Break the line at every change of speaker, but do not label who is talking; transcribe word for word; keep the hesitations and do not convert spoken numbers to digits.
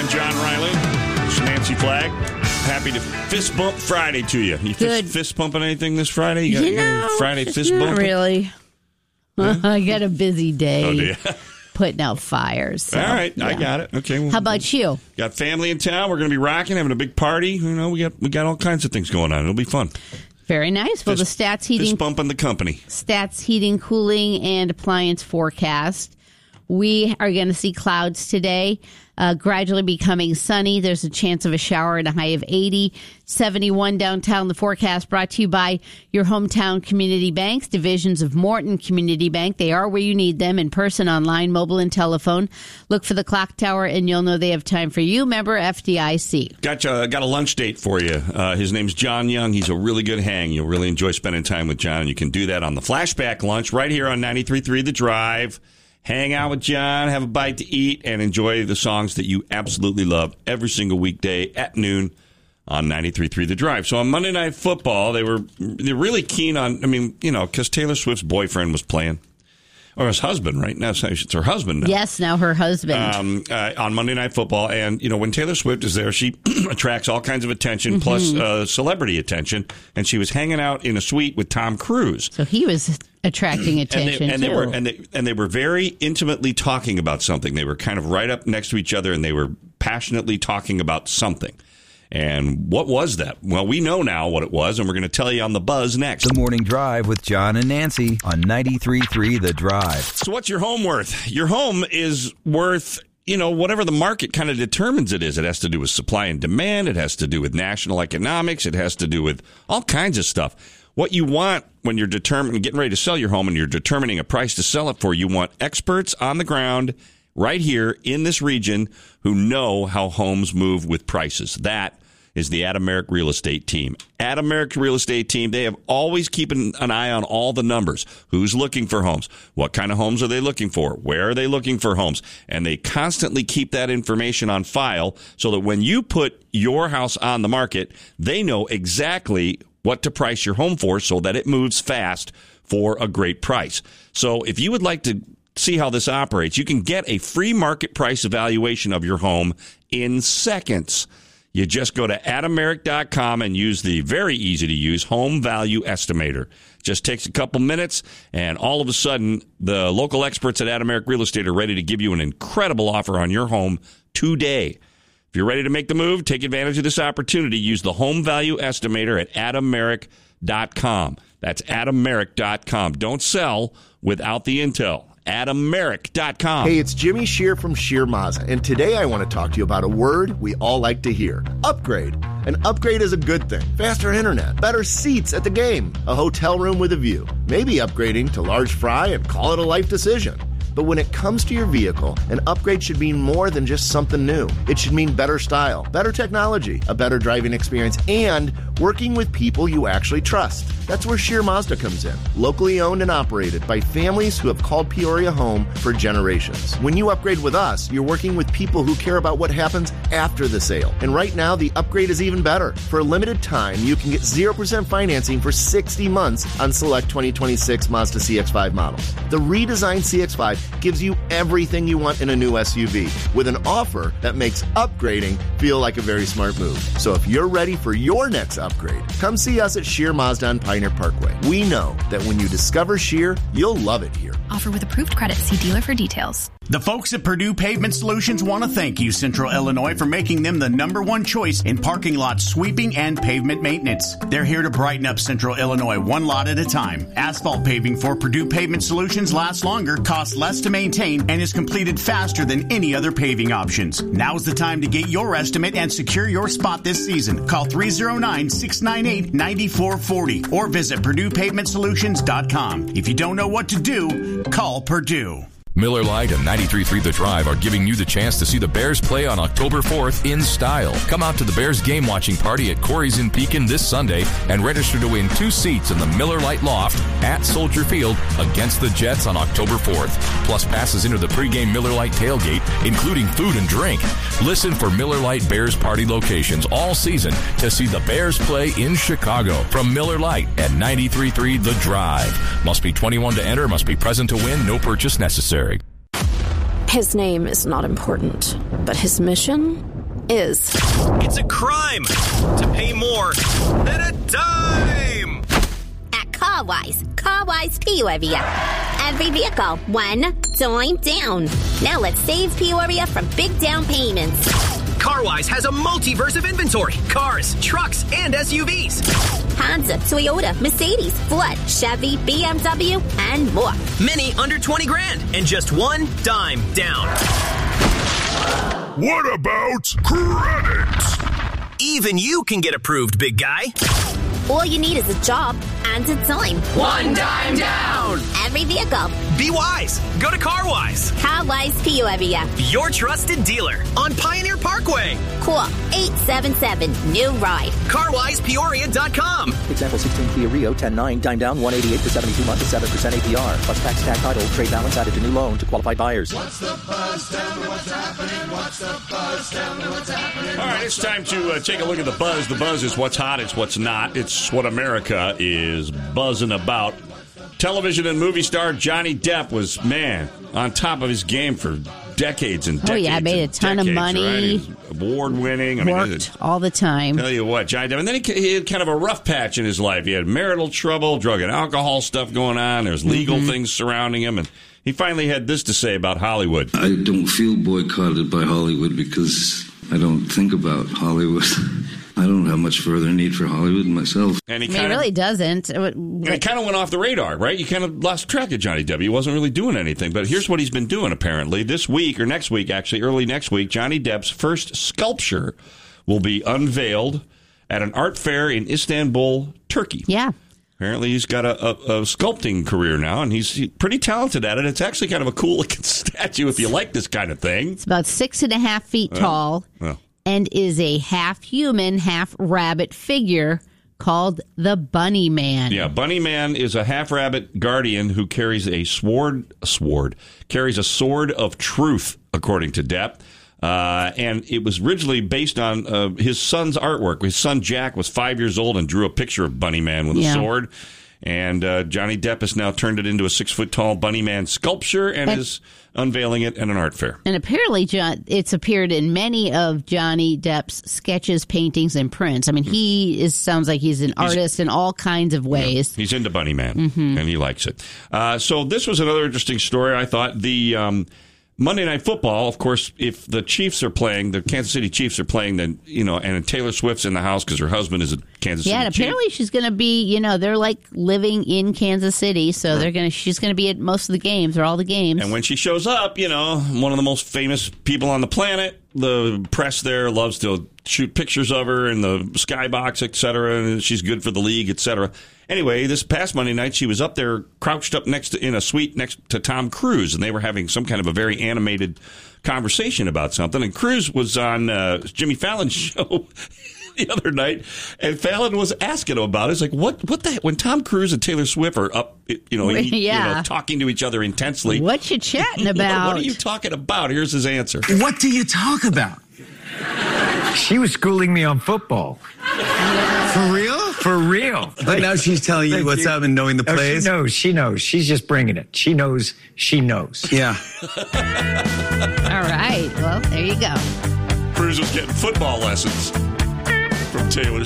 I'm John Riley. It's Nancy Flagg. Happy to fist bump Friday to you. You fist, fist bumping anything this Friday? You got
you know,
Friday fist
not
bump?
really.
Yeah.
I got a busy day.
Oh, do you?
Putting out fires. So,
all right,
yeah.
I got it. Okay. Well,
how about you?
Got family in town. We're going to be rocking, having a big party. You know, we got we got all kinds of things going on. It'll be fun.
Very nice. Well,
fist,
the Stats Heating,
fist bumping the company.
Stats Heating, Cooling, and Appliance forecast. We are going to see clouds today, uh, gradually becoming sunny. There's a chance of a shower and a high of eighty. seventy-one downtown. The forecast brought to you by your hometown community banks, divisions of Morton Community Bank. They are where you need them, in person, online, mobile, and telephone. Look for the clock tower, and you'll know they have time for you. Member F D I C.
Got, you, got a lunch date for you. Uh, his name's John Young. He's a really good hang. You'll really enjoy spending time with John, and you can do that on the Flashback Lunch right here on ninety-three point three The Drive. Hang out with John, have a bite to eat, and enjoy the songs that you absolutely love every single weekday at noon on ninety-three point three The Drive. So on Monday Night Football, they were they're really keen on, I mean, you know, because Taylor Swift's boyfriend was playing. Or his husband, right? Now it's her husband now.
Yes, now her husband.
Um, uh, on Monday Night Football. And, you know, when Taylor Swift is there, she attracts all kinds of attention, mm-hmm. plus uh, celebrity attention. And she was hanging out in a suite with Tom Cruise.
So he was attracting attention,
and they, and
too.
They were, and, they, and they were very intimately talking about something. They were kind of right up next to each other, and they were passionately talking about something. And what was that? Well, we know now what it was, and we're going to tell you on The Buzz next.
The Morning Drive with John and Nancy on ninety-three point three The Drive.
So what's your home worth? Your home is worth, you know, whatever the market kind of determines it is. It has to do with supply and demand. It has to do with national economics. It has to do with all kinds of stuff. What you want when you're determining, getting ready to sell your home and you're determining a price to sell it for, you want experts on the ground right here in this region who know how homes move with prices. That is the Adam Merrick Real Estate Team. Adam Merrick Real Estate Team, they have always keeping an eye on all the numbers. Who's looking for homes? What kind of homes are they looking for? Where are they looking for homes? And they constantly keep that information on file so that when you put your house on the market, they know exactly what to price your home for so that it moves fast for a great price. So if you would like to see how this operates, you can get a free market price evaluation of your home in seconds. You just go to adam merrick dot com and use the very easy-to-use Home Value Estimator. Just takes a couple minutes, and all of a sudden, the local experts at Adam Merrick Real Estate are ready to give you an incredible offer on your home today. If you're ready to make the move, take advantage of this opportunity. Use the Home Value Estimator at adam merrick dot com. That's adam merrick dot com. Don't sell without the intel. adam merrick dot com.
Hey, it's Jimmy Shear from Shear Mazda, and today I want to talk to you about a word we all like to hear: upgrade. An upgrade is a good thing. Faster internet, better seats at the game, a hotel room with a view. Maybe upgrading to large fry and call it a life decision. But when it comes to your vehicle, an upgrade should mean more than just something new. It should mean better style, better technology, a better driving experience, and working with people you actually trust. That's where Shear Mazda comes in. Locally owned and operated by families who have called Peoria home for generations. When you upgrade with us, you're working with people who care about what happens after the sale. And right now, the upgrade is even better. For a limited time, you can get zero percent financing for sixty months on select twenty twenty-six Mazda C X five models. The redesigned C X five gives you everything you want in a new S U V with an offer that makes upgrading feel like a very smart move. So if you're ready for your next upgrade, come see us at Shear Mazda on Pioneer Parkway. We know that when you discover Shear, you'll love it here.
Offer with approved credit. See dealer for details.
The folks at Purdue Pavement Solutions want to thank you, Central Illinois, for making them the number one choice in parking lot sweeping and pavement maintenance. They're here to brighten up Central Illinois one lot at a time. Asphalt paving for Purdue Pavement Solutions lasts longer, costs less to maintain, and is completed faster than any other paving options. Now's the time to get your estimate and secure your spot this season. Call three oh nine, six nine eight, nine four four oh or visit purdue pavement solutions dot com. If you don't know what to do, call Purdue.
Miller Lite and ninety-three point three The Drive are giving you the chance to see the Bears play on October fourth in style. Come out to the Bears game watching party at Corey's in Pekin this Sunday and register to win two seats in the Miller Lite Loft at Soldier Field against the Jets on October fourth. Plus passes into the pregame Miller Lite tailgate, including food and drink. Listen for Miller Lite Bears party locations all season to see the Bears play in Chicago from Miller Lite at ninety-three point three The Drive. Must be twenty-one to enter, must be present to win, no purchase necessary.
His name is not important, but his mission
is.
It's a crime to pay more than a dime.
At CarWise, CarWise Peoria. Every vehicle, one dime down. Now let's save Peoria from big down payments.
CarWise has a multiverse of inventory. Cars, trucks, and S U Vs.
Honda, Toyota, Mercedes, Ford, Chevy, B M W, and more.
Many under twenty grand and just one dime down.
What about credit?
Even you can get approved, big guy.
All you need is a job and a dime.
One dime down.
Every vehicle.
Be wise. Go to CarWise.
CarWise Peoria.
Your trusted dealer on Pioneer Parkway.
Call eight seven seven, new ride.
car wise peoria dot com.
Example sixteen Kia Rio ten nine, dime down one eighty-eight for seventy-two months at seven percent A P R. Plus tax, tag title, trade balance added to new loan to qualified buyers.
What's the buzz? Tell me what's happening. What's the buzz? Tell me what's happening.
All right, it's time to uh, take a look at the buzz. The buzz is what's hot, it's what's not. It's what America is buzzing about. Television and movie star Johnny Depp was, man, on top of his game for decades and decades.
Oh, yeah, made a ton
decades,
of money.
Right? Award-winning. I
Worked
mean,
all the time.
Tell you what, Johnny Depp. And then he, he had kind of a rough patch in his life. He had marital trouble, drug and alcohol stuff going on. There's legal mm-hmm. things surrounding him. And he finally had this to say about Hollywood.
I don't feel boycotted by Hollywood because I don't think about Hollywood. I don't have much further need for Hollywood myself.
And he,
I mean,
kinda,
he really doesn't. It,
and he kind of went off the radar, right? You kind of lost track of Johnny Depp. He wasn't really doing anything. But here's what he's been doing, apparently. This week, or next week, actually, early next week, Johnny Depp's first sculpture will be unveiled at an art fair in Istanbul, Turkey.
Yeah.
Apparently, he's got a, a, a sculpting career now, and he's pretty talented at it. It's actually kind of a cool-looking statue if you like this kind of thing.
It's about six and a half feet
well,
tall.
Well.
And is a half human, half rabbit figure called the Bunny Man.
Yeah, Bunny Man is a half rabbit guardian who carries a sword, a sword, carries a sword of truth, according to Depp. Uh, and it was originally based on uh, his son's artwork. His son Jack was five years old and drew a picture of Bunny Man with
yeah.
a sword. And uh, Johnny Depp has now turned it into a six-foot-tall Bunny Man sculpture and, and is unveiling it at an art fair.
And apparently, John, it's appeared in many of Johnny Depp's sketches, paintings, and prints. I mean, he is sounds like he's an he's, artist in all kinds of ways.
Yeah, he's into Bunny Man,
mm-hmm.
and he likes it. Uh, so this was another interesting story, I thought. The um, Monday Night Football, of course, if the Chiefs are playing, the Kansas City Chiefs are playing, then, you know, and Taylor Swift's in the house because her husband is a Kansas
yeah,
City
and
Chief.
apparently she's going to be, you know, they're like living in Kansas City, so right. they're going to, she's going to be at most of the games or all the games.
And when she shows up, you know, one of the most famous people on the planet, the press there loves to shoot pictures of her in the skybox, et cetera, and she's good for the league, et cetera. Anyway, this past Monday night, she was up there, crouched up next to, in a suite next to Tom Cruise, and they were having some kind of a very animated conversation about something. And Cruise was on uh, Jimmy Fallon's show the other night, and Fallon was asking him about it. It's like, what, what the heck? When Tom Cruise and Taylor Swift are up, you know, he,
yeah.
you know, talking to each other intensely.
What you chatting about?
what, what are you talking about? Here's his answer.
What do you talk about?
She was schooling me on football.
For real?
For real.
But now she's telling you what's you. up and knowing the plays?
Oh, she knows. She knows. She's just bringing it. She knows. She knows.
Yeah.
All right. Well, there you go.
Cruz was getting football lessons from Taylor